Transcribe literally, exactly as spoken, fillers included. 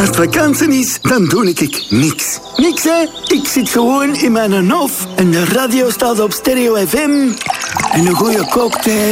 Als het vakantie is, dan doe ik, ik niks. Niks, hè? Ik zit gewoon in mijn hof en de radio staat op Stereo F M. En een goede cocktail